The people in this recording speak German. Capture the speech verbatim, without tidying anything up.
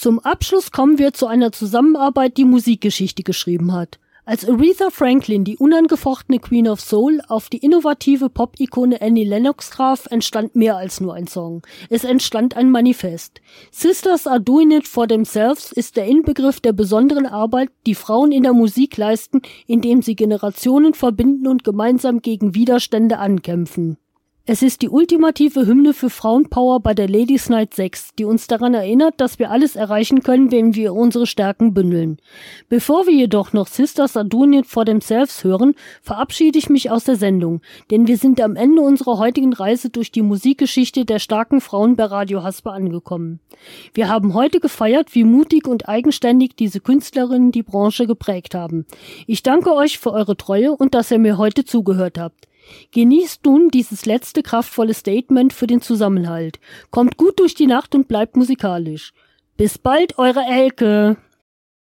Zum Abschluss kommen wir zu einer Zusammenarbeit, die Musikgeschichte geschrieben hat. Als Aretha Franklin, die unangefochtene Queen of Soul, auf die innovative Pop-Ikone Annie Lennox traf, entstand mehr als nur ein Song. Es entstand ein Manifest. Sisters Are Doing It For Themselves ist der Inbegriff der besonderen Arbeit, die Frauen in der Musik leisten, indem sie Generationen verbinden und gemeinsam gegen Widerstände ankämpfen. Es ist die ultimative Hymne für Frauenpower bei der Ladies Night sechs, die uns daran erinnert, dass wir alles erreichen können, wenn wir unsere Stärken bündeln. Bevor wir jedoch noch Sisters Are Doing It For Themselves hören, verabschiede ich mich aus der Sendung, denn wir sind am Ende unserer heutigen Reise durch die Musikgeschichte der starken Frauen bei Radio Hasper angekommen. Wir haben heute gefeiert, wie mutig und eigenständig diese Künstlerinnen die Branche geprägt haben. Ich danke euch für eure Treue und dass ihr mir heute zugehört habt. Genießt nun dieses letzte kraftvolle Statement für den Zusammenhalt. Kommt gut durch die Nacht und bleibt musikalisch. Bis bald, eure Elke!